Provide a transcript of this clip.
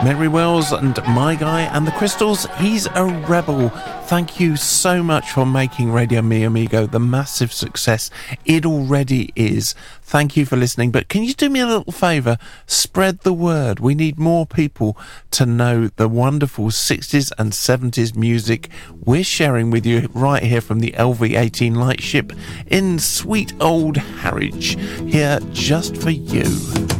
Mary Wells and My Guy and the Crystals, He's a Rebel. Thank you so much for making Radio Mi Amigo the massive success it already is. Thank you for listening, but can you do me a little favour? Spread the word. We need more people to know the wonderful 60s and 70s music we're sharing with you right here from the LV-18 Lightship in sweet old Harwich, here just for you.